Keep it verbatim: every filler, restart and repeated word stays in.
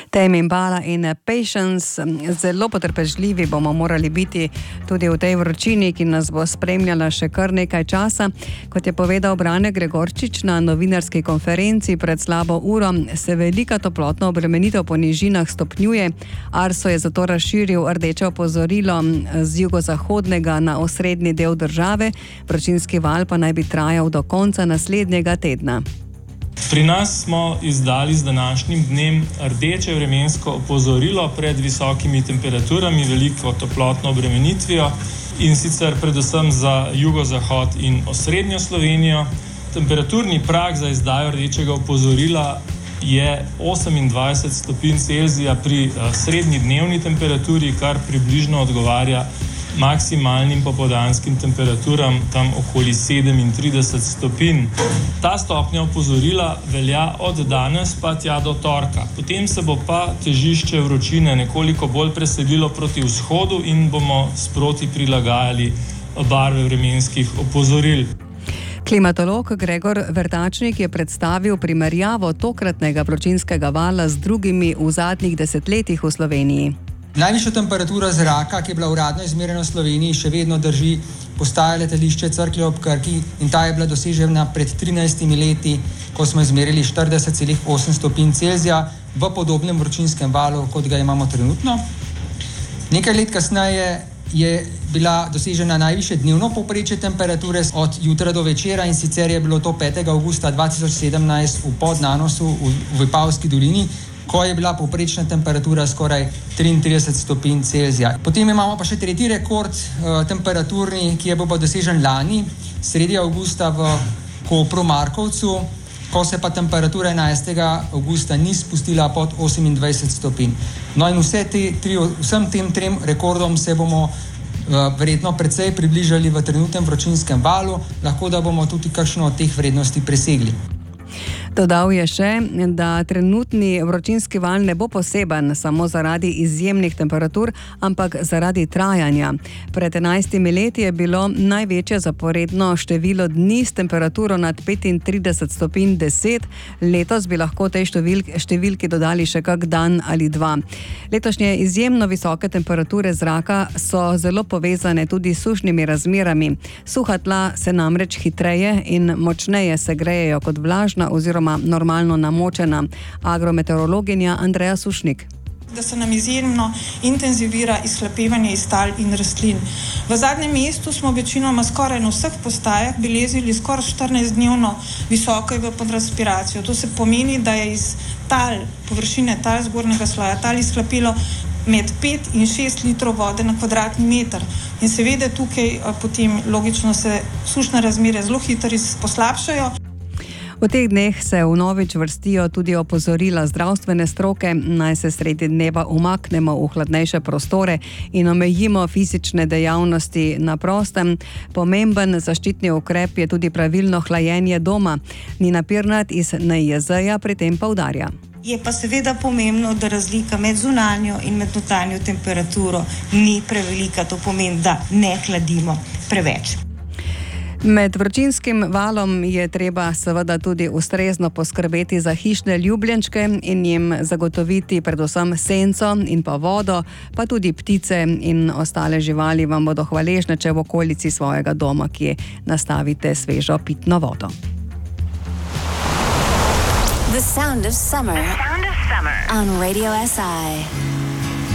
Tame Impala in Patience. Zelo potrpežljivi bomo morali biti tudi v tej vročini, ki nas bo spremljala še kar nekaj časa. Kot je povedal Brane Gregorčič na novinarski konferenci pred slabo uro, se velika toplotna obremenitev po nižinah stopnjuje. Arso je zato razširil rdeče opozorilo z jugozahodnega na osrednji del države. Vročinski val pa naj bi trajal do konca naslednjega tedna. Pri nas smo izdali z današnjim dnem rdeče vremensko opozorilo pred visokimi temperaturami, veliko toplotno obremenitvijo in sicer predvsem za jugozahod in osrednjo Slovenijo. Temperaturni prag za izdajo rdečega opozorila je osemindvajset stopinj Celzija pri srednji dnevni temperaturi, kar približno odgovarja maksimalnim popoldanskim temperaturam, tam okoli sedemintrideset stopinj. Ta stopnja opozorila velja od danes pa tja do torka. Potem se bo pa težišče vročine nekoliko bolj preselilo proti vzhodu in bomo sproti prilagajali barve vremenskih opozoril. Klimatolog Gregor Vertačnik je predstavil primerjavo tokratnega vročinskega vala z drugimi v zadnjih desetletjih v Sloveniji. Najvišja temperatura zraka, ki je bila uradno izmerjena v Sloveniji, še vedno drži postaja letališče Cerklje ob Krki in ta je bila dosežena pred trinajstimi leti, ko smo izmerili štirideset celih osem stopinj Celzija v podobnem vročinskem valu, kot ga imamo trenutno. Nekaj let kasneje je bila dosežena najvišje dnevno povprečje temperature od jutra do večera in sicer je bilo to petega avgusta dva tisoč sedemnajst v Podnanosu v Vipavski dolini, ko je bila povprečna temperatura skoraj triintrideset stopinj Celzija. Potem imamo pa še tretji rekord uh, temperaturni, ki je bil dosežen lani, sredi avgusta v Kopru Markovcu, ko se pa temperatura enajstega avgusta ni spustila pod osemindvajset stopinj. No in vse te tri, vsem tem trem rekordom se bomo uh, verjetno precej približali v trenutnem vročinskem valu, lahko da bomo tudi kakšno od teh vrednosti presegli. Dodal je še, da trenutni vročinski val ne bo poseben samo zaradi izjemnih temperatur, ampak zaradi trajanja. Pred enajstimi leti je bilo največje zaporedno število dni s temperaturo nad petintrideset stopinj deset. Letos bi lahko tej številki, številki dodali še kak dan ali dva. Letošnje izjemno visoke temperature zraka so zelo povezane tudi s sušnimi razmerami. Suha tla se namreč hitreje in močneje segrejejo kot vlažna oziroma normalno namočena. Agrometeorologinja Andreja Sušnik. Da se nam izjemno intenzivira izhlapevanje iz tal in rastlin. V zadnjem mesecu smo večinoma skoraj na vseh postajah beležili skoraj štirinajstdnevno visoko evapotranspiracijo. To se pomeni, da je iz tal, površine tal, zgornjega sloja tal izhlapelo med pet in šest litrov vode na kvadratni meter. In seveda tukaj potem logično se sušne razmere zelo hitro poslabšajo. V teh dneh se vnovič vrstijo tudi opozorila zdravstvene stroke, naj se sredi dneva umaknemo v hladnejše prostore in omejimo fizične dejavnosti na prostem. Pomemben zaščitni ukrep je tudi pravilno hlajenje doma. Nina Pirnat iz N I J Z-ja pri tem poudarja. Je pa seveda pomembno, da razlika med zunanjo in med notranjo temperaturo ni prevelika, to pomeni, da ne hladimo preveč. Med vročinskim valom je treba seveda tudi ustrezno poskrbeti za hišne ljubljenčke in jim zagotoviti predvsem senco in pa vodo, pa tudi ptice in ostale živali vam bodo hvaležne, če v okolici svojega doma, kje nastavite svežo pitno vodo. The sound of summer, the sound of summer on Radio S I.